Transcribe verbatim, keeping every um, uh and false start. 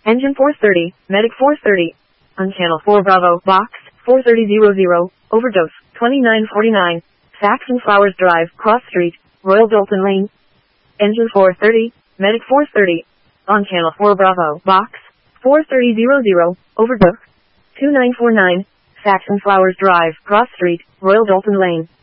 Engine four thirty, Medic four thirty. On Channel four Bravo, Box, four thirty hundred, Overdose, twenty-nine forty-nine, Saxon Flowers Drive, Cross Street, Royal Dalton Lane. Engine four thirty, Medic four thirty. On Channel four Bravo, Box, four thirty hundred, Overdose, twenty-nine forty-nine, Saxon Flowers Drive, Cross Street, Royal Dalton Lane.